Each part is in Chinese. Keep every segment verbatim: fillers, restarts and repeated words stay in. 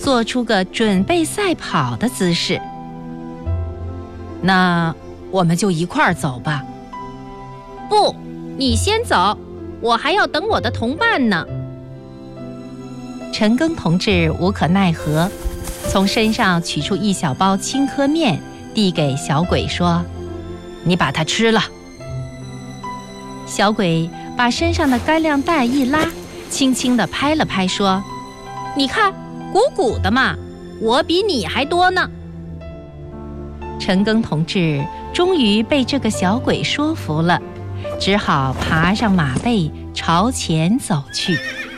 做出个准备赛跑的姿势。那我们就一块儿走吧。 不，你先走，我还要等我的同伴呢。 陈庚同志无可奈何，从身上取出一小包青稞面，递给小鬼说：“你把它吃了。”小鬼把身上的干粮袋一拉，轻轻地拍了拍，说：“ 你看，鼓鼓的嘛，我比你还多呢。” 陈庚同志终于被这个小鬼说服了，只好爬上马背朝前走去。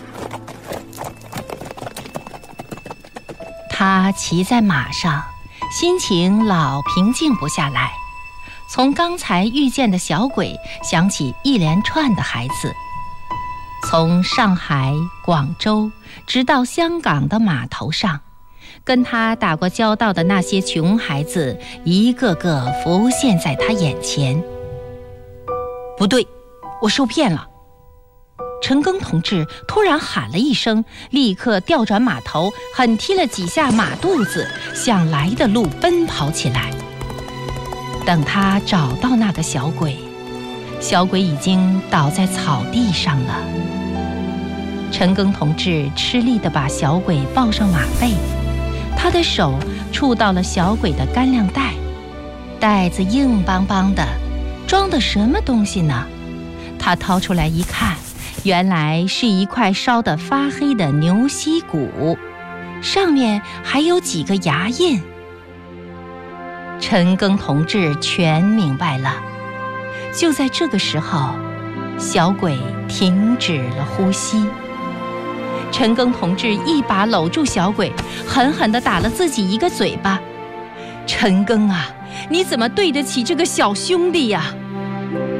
他骑在马上，心情老平静不下来。从刚才遇见的小鬼想起一连串的孩子，从上海、广州直到香港的码头上，跟他打过交道的那些穷孩子一个个浮现在他眼前。不对，我受骗了！陈庚同志突然喊了一声，立刻调转马头，狠踢了几下马肚子，向来的路奔跑起来。等他找到那个小鬼，小鬼已经倒在草地上了。陈庚同志吃力地把小鬼抱上马背，他的手触到了小鬼的干粮袋，袋子硬邦邦的，装的什么东西呢？他掏出来一看，原来是一块烧得发黑的牛膝骨，上面还有几个牙印。陈庚同志全明白了。就在这个时候，小鬼停止了呼吸。陈庚同志一把搂住小鬼，狠狠地打了自己一个嘴巴。陈庚啊，你怎么对得起这个小兄弟呀？